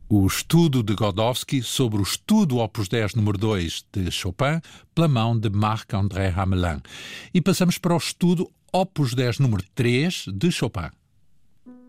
O estudo de Godowsky sobre o estudo Opus 10 número 2 de Chopin, pela mão de Marc-André Hamelin. E passamos para o estudo Opus 10 número 3 de Chopin.